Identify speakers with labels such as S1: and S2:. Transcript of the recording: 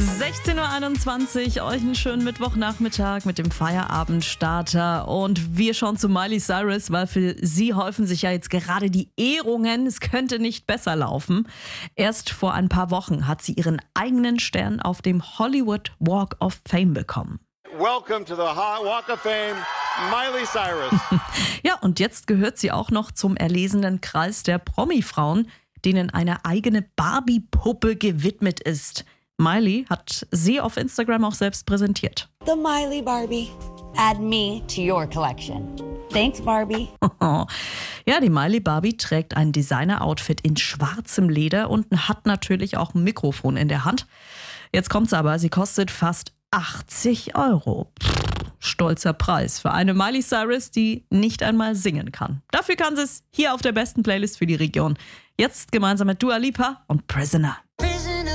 S1: 16.21 Uhr, euch einen schönen Mittwochnachmittag mit dem Feierabendstarter. Und wir schauen zu Miley Cyrus, weil für sie häufen sich ja jetzt gerade die Ehrungen. Es könnte nicht besser laufen. Erst vor ein paar Wochen hat sie ihren eigenen Stern auf dem Hollywood Walk of Fame bekommen.
S2: Welcome to the Walk of Fame, Miley Cyrus.
S1: Ja, und jetzt gehört sie auch noch zum erlesenen Kreis der Promi-Frauen, denen eine eigene Barbie-Puppe gewidmet ist. Miley hat sie auf Instagram auch selbst präsentiert.
S3: The Miley Barbie. Add me to your collection. Thanks, Barbie.
S1: Ja, die Miley Barbie trägt ein Designer-Outfit in schwarzem Leder und hat natürlich auch ein Mikrofon in der Hand. Jetzt kommt's aber, sie kostet fast 80 Euro. Stolzer Preis für eine Miley Cyrus, die nicht einmal singen kann. Dafür kann sie es hier auf der besten Playlist für die Region. Jetzt gemeinsam mit Dua Lipa und Prisoner.